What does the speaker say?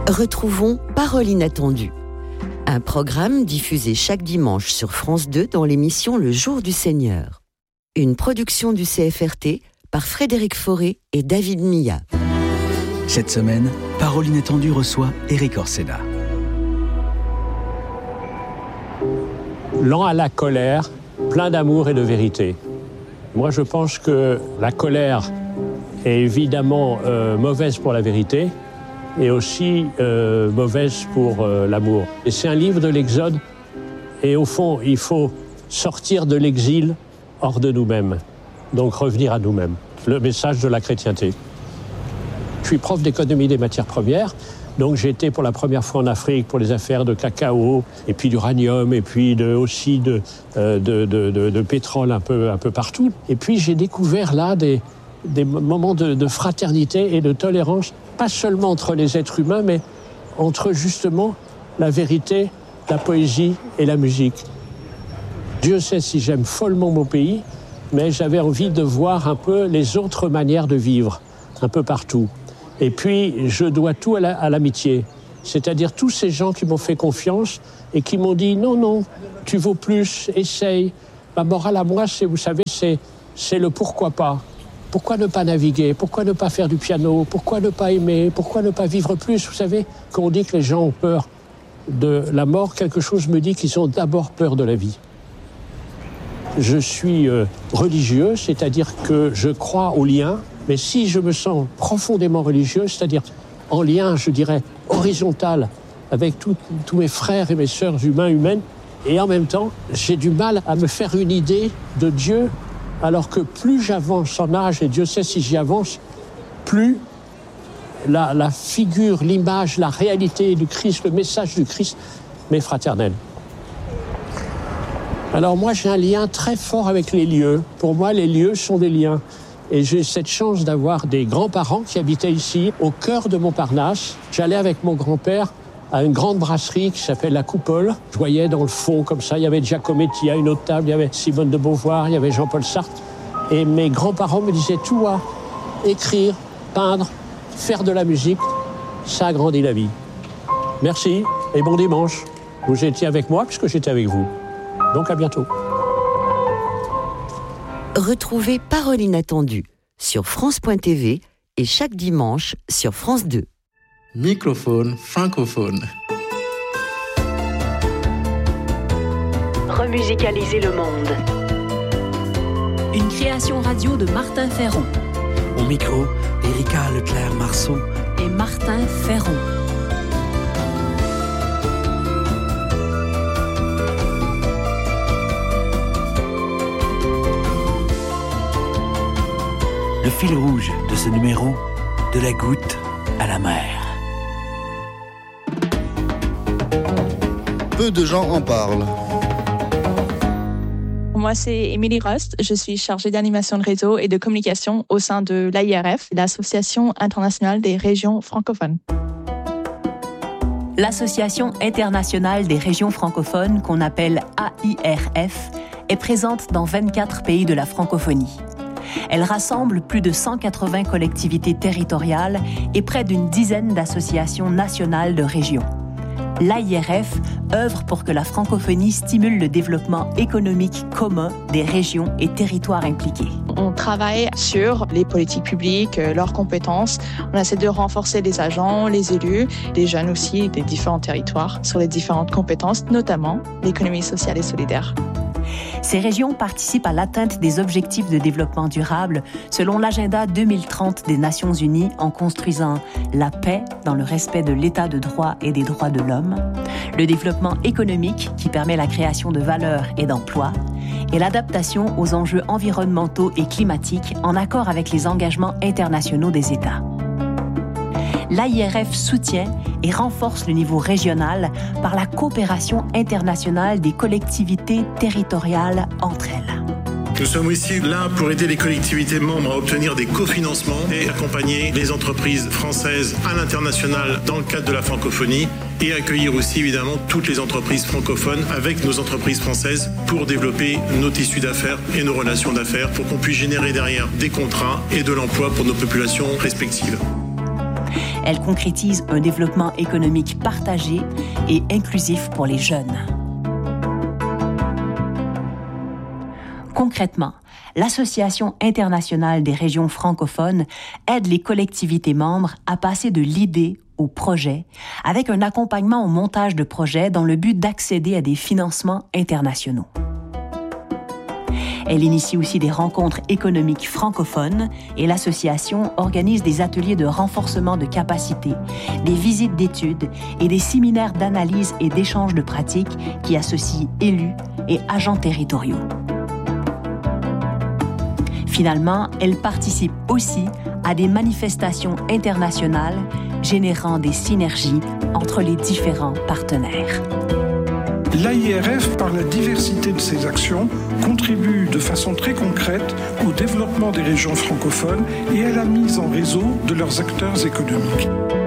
Retrouvons Parole inattendue, un programme diffusé chaque dimanche sur France 2 dans l'émission Le Jour du Seigneur. Une production du CFRT par Frédéric Forêt et David Milla. Cette semaine, Parole inattendue reçoit Éric Orsena. Lent à la colère, plein d'amour et de vérité. Moi, je pense que la colère est évidemment mauvaise pour la vérité et aussi mauvaise pour l'amour. Et c'est un livre de l'Exode et au fond, il faut sortir de l'exil hors de nous-mêmes, donc revenir à nous-mêmes. Le message de la chrétienté. Je suis prof d'économie des matières premières, donc j'ai été pour la première fois en Afrique pour les affaires de cacao, et puis d'uranium, et puis aussi de pétrole un peu partout. Et puis j'ai découvert là des moments de fraternité et de tolérance, pas seulement entre les êtres humains, mais entre justement la vérité, la poésie et la musique. Dieu sait si j'aime follement mon pays, mais j'avais envie de voir un peu les autres manières de vivre, un peu partout. Et puis, je dois tout à l'amitié. C'est-à-dire tous ces gens qui m'ont fait confiance et qui m'ont dit « Non, tu vaux plus, essaye ». Ma morale à moi, vous savez, c'est le pourquoi pas. Pourquoi ne pas naviguer? Pourquoi ne pas faire du piano? Pourquoi ne pas aimer? Pourquoi ne pas vivre plus? Vous savez, quand on dit que les gens ont peur de la mort, quelque chose me dit qu'ils ont d'abord peur de la vie. Je suis religieux, c'est-à-dire que je crois au lien, mais si je me sens profondément religieux, c'est-à-dire en lien, je dirais, horizontal avec tous mes frères et mes sœurs humaines, et en même temps, j'ai du mal à me faire une idée de Dieu, alors que plus j'avance en âge, et Dieu sait si j'y avance, plus la figure, l'image, la réalité du Christ, le message du Christ m'est fraternel. Alors moi, j'ai un lien très fort avec les lieux. Pour moi, les lieux sont des liens. Et j'ai cette chance d'avoir des grands-parents qui habitaient ici, au cœur de Montparnasse. J'allais avec mon grand-père à une grande brasserie qui s'appelle La Coupole. Je voyais dans le fond, comme ça, il y avait Giacometti à une autre table, il y avait Simone de Beauvoir, il y avait Jean-Paul Sartre. Et mes grands-parents me disaient, toi, écrire, peindre, faire de la musique, ça agrandit la vie. Merci et bon dimanche. Vous étiez avec moi puisque j'étais avec vous. Donc à bientôt. Retrouvez Parole inattendue sur France.tv et chaque dimanche sur France 2. Microphone francophone. Remusicaliser le monde. Une création radio de Martin Ferron. Au micro, Erika Leclerc-Marceau et Martin Ferron. Le fil rouge de ce numéro, de la goutte à la mer. Peu de gens en parlent. Moi, c'est Émilie Rost. Je suis chargée d'animation de réseau et de communication au sein de l'AIRF, l'Association internationale des régions francophones. L'Association internationale des régions francophones, qu'on appelle AIRF, est présente dans 24 pays de la francophonie. Elle rassemble plus de 180 collectivités territoriales et près d'une dizaine d'associations nationales de régions. L'AIRF œuvre pour que la francophonie stimule le développement économique commun des régions et territoires impliqués. On travaille sur les politiques publiques, leurs compétences. On essaie de renforcer les agents, les élus, les jeunes aussi des différents territoires sur les différentes compétences, notamment l'économie sociale et solidaire. Ces régions participent à l'atteinte des objectifs de développement durable selon l'agenda 2030 des Nations Unies en construisant la paix dans le respect de l'état de droit et des droits de l'homme, le développement économique qui permet la création de valeurs et d'emplois, et l'adaptation aux enjeux environnementaux et climatiques en accord avec les engagements internationaux des États. L'AIRF soutient et renforce le niveau régional par la coopération internationale des collectivités territoriales entre elles. Nous sommes ici là pour aider les collectivités membres à obtenir des cofinancements et accompagner les entreprises françaises à l'international dans le cadre de la francophonie et accueillir aussi évidemment toutes les entreprises francophones avec nos entreprises françaises pour développer nos tissus d'affaires et nos relations d'affaires pour qu'on puisse générer derrière des contrats et de l'emploi pour nos populations respectives. Elle concrétise un développement économique partagé et inclusif pour les jeunes. Concrètement, l'Association internationale des régions francophones aide les collectivités membres à passer de l'idée au projet, avec un accompagnement au montage de projets dans le but d'accéder à des financements internationaux. Elle initie aussi des rencontres économiques francophones et l'association organise des ateliers de renforcement de capacités, des visites d'études et des séminaires d'analyse et d'échange de pratiques qui associent élus et agents territoriaux. Finalement, elle participe aussi à des manifestations internationales générant des synergies entre les différents partenaires. L'AIRF, par la diversité de ses actions, contribue de façon très concrète au développement des régions francophones et à la mise en réseau de leurs acteurs économiques.